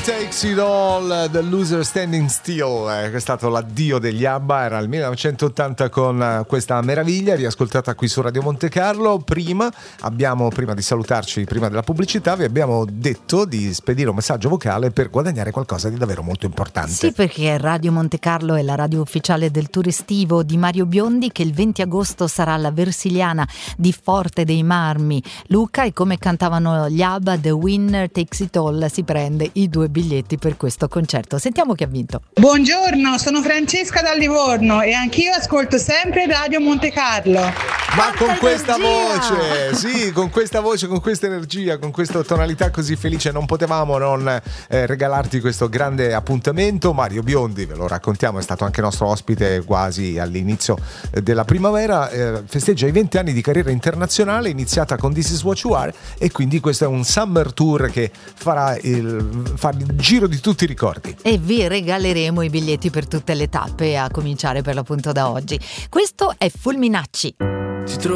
Takes It All, The Loser Standing Still, è stato l'addio degli ABBA, era il 1980 con questa meraviglia, riascoltata qui su Radio Monte Carlo. Prima di salutarci, prima della pubblicità, vi abbiamo detto di spedire un messaggio vocale per guadagnare qualcosa di davvero molto importante. Sì, perché Radio Monte Carlo è la radio ufficiale del tour estivo di Mario Biondi, che il 20 agosto sarà alla Versiliana di Forte dei Marmi. Luca, e come cantavano gli ABBA, The Winner Takes It All, si prende i 2 biglietti per questo concerto. Sentiamo chi ha vinto. Buongiorno, sono Francesca da Livorno e anch'io ascolto sempre Radio Monte Carlo. Ma con questa voce, sì, con questa voce, con questa energia, con questa tonalità così felice, non potevamo non regalarti questo grande appuntamento. Mario Biondi, ve lo raccontiamo, è stato anche nostro ospite quasi all'inizio della primavera, festeggia i 20 anni di carriera internazionale, iniziata con This Is What You Are, e quindi questo è un summer tour che farà il giro di tutti i ricordi. E vi regaleremo i biglietti per tutte le tappe, a cominciare per l'appunto da oggi. Questo è Fulminacci.